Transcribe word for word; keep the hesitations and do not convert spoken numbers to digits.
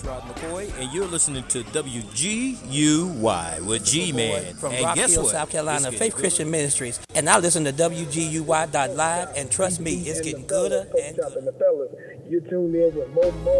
host, Rod McCoy, and you're listening to W G U Y with G-Man. From and Rock guess Hill, what? South Carolina, It's Faith getting Christian good. Ministries. And I listen to W G U Y dot live, and trust me, it's getting gooder and gooder. And the fellas, you tuned in with Mo Mo.